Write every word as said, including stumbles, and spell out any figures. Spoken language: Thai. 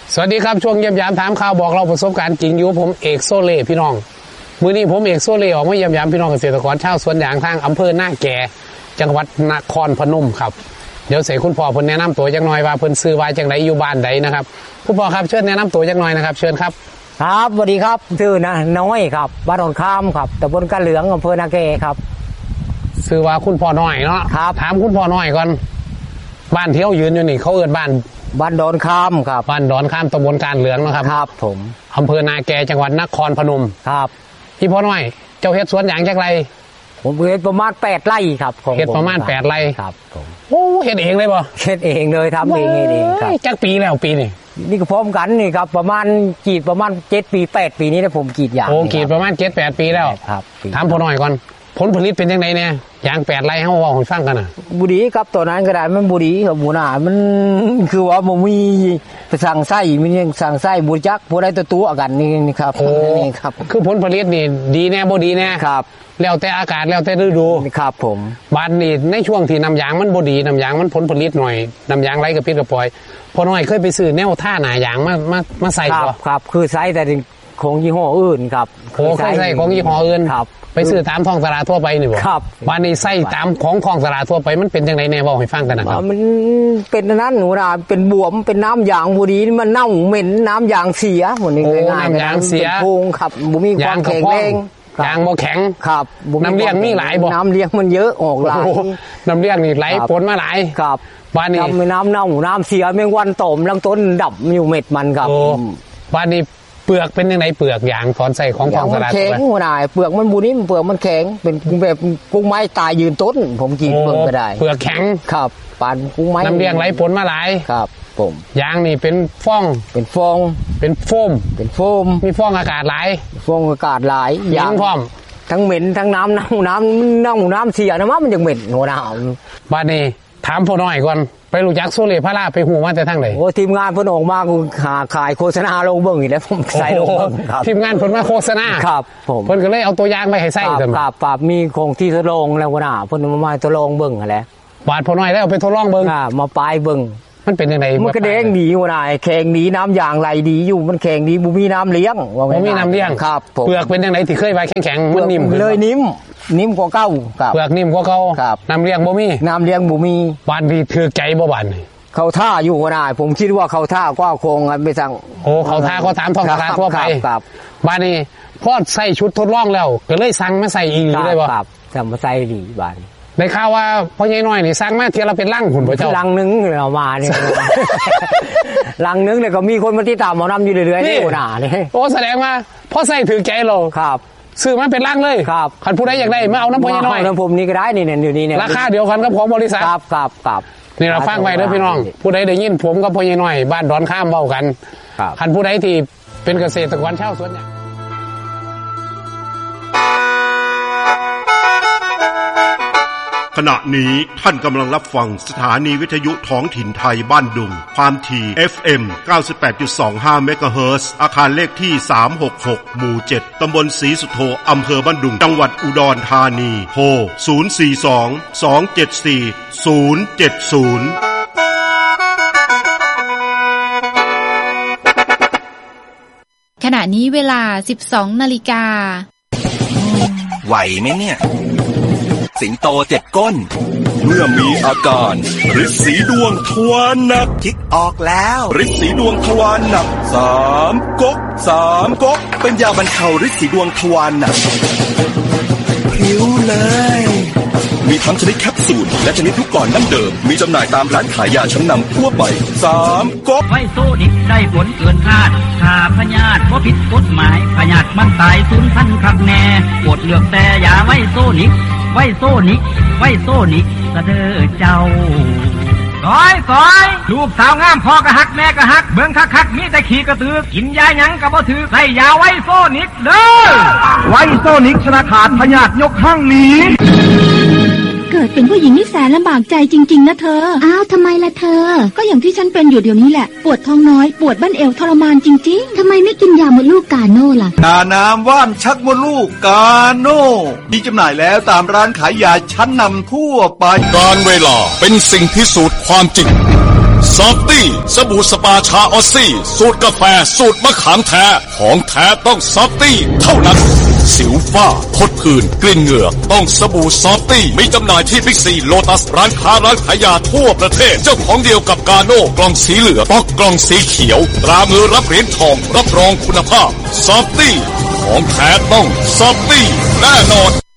สวัสดีครับช่วงเยี่ยมยามถามข่าวบอกเราประสบการณ์จริงอยู่ผมเอกโซเล่พี่น้องมื้อนี้ผมเอกโซเล่ออกมาเยี่ยมยามพี่น้องเกษตรกรชาวสวนยางทางอำเภอหน้าแก่จังหวัดนครพนมครับเดี๋ยวเสกคุณพ่อเพิ่นแนะนำตัวจักหน่อยว่าเพิ่นซื้อไว้จังไดอยู่บ้านใดนะครับคุณพ่อครับเชิญแนะนำตัวจักหน่อยนะครับเชิญครับครับสวัสดีครับชื่อนะน้อยครับบ้านหนองคามครับตำบลกะเหลืองอำเภอนาแก่ครับซื้อว่าคุณพ่อน้อยเนาะครับถามคุณพ่อน้อยก่อนบ้านเที่ยวยืนอยู่นี่เขาเอิ้นบ้านบ้านดอนคามครับบ้านดอนคามตำบลกาเหลืองนะครับครับผมอำเภอนาแก่จังหวัดนครพนมครับพี่พ่อน้อยเจ้าเฮ็ดสวนยางจักไรผมเฮ็ดประมาณแปดไร่ครับของเฮ็ดประมาณแปดไร่ครับผมโอ้เฮ็ดเองเลยบ่เฮ็ดเองเลยทำเองเองครับจักปีแล้วปีนี่นี่ก็พร้อมกันนี่ครับประมาณกรีดประมาณเจ็ดปีแปดปีนี้นะผมกรีดยางโอ้กรีดประมาณเจ็ดแปดปีแล้วครับถามพ่อน้อยก่อนผลผลิตเป็นยังไงเนี่ยยางแปดไร่เฮาเว้าให้ฟังกันน่ะบุรีครับตัวนั้นก็ได้มันบุรีครับหมูหน้ามันคือว่าบ่มีสั่งไส้มันยังสั่งไส้บุจักผู้ใดตัวตัวกันนี่ครับโอ้นี่ครับคือผลผลิตนี่ดีแน่บ่ดีแน่ครับแล้วแต่อากาศแล้วแต่ฤดูครับผมบ้านนี่ในช่วงที่น้ำยางมันบ่ดีน้ำยางมันผลผลิตหน่อยน้ำยางไหลกระปิดกระปอยพ่อน้อยเคยไปซื้อแนวท่าหน้ายางมามามาใส่บ่ครับคือใส่แต่ของยี่ห้ออื่นครับโอ้เคยใส่ของยี่ห้ออื่นครับไปซื้อตามท้องตลาดทั่วไปนี่บ่ครับบ้านนี้ใส่ตามของท้องตลาดทั่วไปมันเป็นจังได๋แน่เว้าให้ฟังกันนะครับมันเป็นนั้นหนูน่ะเป็นบวมเป็นน้ำยางบ่ดีมันเน่าเหม็นน้ำยางเสียหมดนี่ง่ายๆน้ำยางเสียโพงครับบ่มีความแข็งแรงยางบ่แข็งครับน้ำเลี้ยงมีหลายบ่น้ำเลี้ยงมันเยอะออกหลายน้ำเลี้ยงนี่ไหลปนมาหลายครับบ้านนี้น้ำเน่าน้ำเสียแมงวันตอมลังต้นดับอยู่เม็ดมันครับบ้านนี้เปลือกเป็นยังไงเปลือกยางถอนใส่ของท้องตลาดแข็งหัวหน้าเปลือกมันบุนิ่มเปลือกมันแข็งเป็นแบบกุ้งไม้ตายยืนต้นผมกินเปลือกก็ได้เปลือกแข็งครับปานกุ้งไม้น้ำเลี้ยงไหลปนมาหลายครับผมยางนี่เป็นฟองเป็นฟองเป็นโฟมเป็นโฟมมีฟองอากาศหลายฟองอากาศหลายยางพร้อมทั้งเหม็นทั้งน้ำน้ำน้ำน้ำน้ำเสียน้ำมันยังเหม็นหัวหน้าบ้านนี้ถามพ่อน้อยก่อนไปรู้จักโซเล่พาราไปหูมาแต่ทางไหนโอ้ทีมงานเพิ่นออกมาหาขายโฆษณาลงเบิ่งอีกแล้วผมใส่ลงเบิ่งครับทีมงานเพิ่นมาโฆษณาครับผมเพิ่นก็เลยเอาตัวอย่างไปให้ใส่ครับครับครับมีโครงที่ทดลองแล้วว่าเพิ่นมาทดลองเบิ่งหั่นแหละบาดพ่อน้อยแล้วเอาไปทดลองเบิ่งอ่ามาปลายเบิ่งมันเป็นยังไงมันก็แดงดีว่าน่ะแข็งดีน้ำยางไหลดีอยู่มันแข็งดีบ่มีน้ำเลี้ยงว่าบ่มีน้ำเลี้ยงครับเปลือกเป็นยังไงที่เคยไว้แข็งๆมันนิ่มเลยนิ่มนิ่มกว่าเก่าครับเปลือกนิ่มกว่าเก่าน้ำเลี้ยงบ่มีน้ำเลี้ยงบ่มีบานที่ถือใจบ่บานเขาท่าอยู่ว่าน่ะผมคิดว่าเขาท่าก็คงไปสั่งโอ้เขาท่าเขาถามท้องตลาดทั่วไปครับบานนี้พอใส่ชุดทดลองแล้วก็เลยสั่งมาใส่อีกเลยบ่ครับสั่งมาใส่ดีบานได้ข่าวว่าพ่อใหญ่น้อยนี่สั่งมาเที่ยวละเป็นลังหุ่นบ่เจ้าลังนึงเอามานี่ลังนึงเนี่ยก็มีคนมาติดตามหมอนำอยู่เรื่อยๆนี่ว่าน่ะนี่โอ้แสดงว่าพอใส่ถือใจเราครับซื้อมาเป็นลังเลยครับคันผู้ใดอยากได้มาเอาน้ำพ่อใหญ่น้อยน้ำผมนี่ก็ได้นี่เนี่ยอยู่นี่เนี่ยราคาเดียวกันกับของบริษัทครับครับครับนี่เราฟังไว้เด้อพี่น้องผู้ใดได้ยินผมกับพ่อใหญ่น้อยบ้านดอนข้ามเว้ากันคันผู้ใดที่เป็นเกษตรกรชาวสวนยางขณะนี้ท่านกำลังรับฟังสถานีวิทยุท้องถิ่นไทยบ้านดุงความถี่ เอฟ เอ็ม เก้าสิบแปดจุดสองห้า เมกะเฮิรตซ์อาคารเลขที่สามหกหกหมู่เจ็ดตำบลศรีสุโธอำเภอบ้านดุงจังหวัดอุดรธานีโทรศูนย์ สี่ สอง สอง เจ็ด สี่ ศูนย์ เจ็ด ศูนย์ขณะนี้เวลา สิบสอง นาฬิกาไหวไหมเนี่ยสิงโตเจ็ดก้นเมื่อมีอาการฤทธิ์สีดวงทวารหนักคิดออกแล้วฤทธิ์สีดวงทวารหนักสามก๊กสามก๊กเป็นยาบรรเทาฤทธิ์สีดวงทวารหนักผิวเลยมีทั้งชนิดแคปซูลและชนิดลูกกลอนดั้งเดิมมีจำหน่ายตามร้านขายยาชั้นนำทั่วไปสามก๊กไวโซนิกได้ผลเกินคาดถ้าพยาธิบ่ผิดกฎหมายพยาธิมันตายสูญพันธุ์คักแน่โปรดเลือกแต่ยาไวโซนิกไวโซนิกไวโซนิกสะเด้อเจ้าก้อยก้อยลูกสาวงามพ่อก็ฮักแม่ก็ฮักเบิ่งคักๆมีแต่ขี้กระตือกินยาหยังก็บ่ถือใส่ยาไวโซนิกเด้อไวโซนิกชนะขาดพยาธิยกข้างนี้เกิดเป็นผู้หญิงนี่แสนลำบากใจจริงๆนะเธออ้าวทำไมล่ะเธอก็อย่างที่ฉันเป็นอยู่เดี๋ยวนี้แหละปวดท้องน้อยปวดบั้นเอวทรมานจริงๆทำไมไม่กินยามดลูกกาโน่ล่ะยาน้ำว่านชักมดลูกกาโน่มีจำหน่ายแล้วตามร้านขายยาชั้นนำทั่วไปการเวลาเป็นสิ่งพิสูจน์ความจริงซอฟตี้สบู่สปาชาออสซี่สูตรกาแฟสูตรมะขามแท้ของแท้ต้องซอฟตี้เท่านั้นสิวฝ้าพดผื่นกลิ่นเหงื่อต้องสบู่ซอฟตี้มีจำหน่ายที่บิ๊กซีโลตัสร้านค้าร้านขายยาทั่วประเทศเจ้าของเดียวกับกาโน่กล่องสีเหลืองป๊อกกล่องสีเขียวตรามือรับเหรียญทองรับรองคุณภาพซอฟตี้ของแท้ต้องซอฟตี้แน่นอน